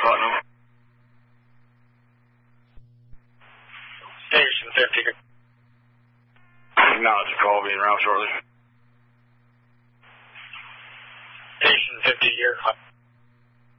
Putnam. Station 50. Acknowledge the call, being around shortly. Station 50 here.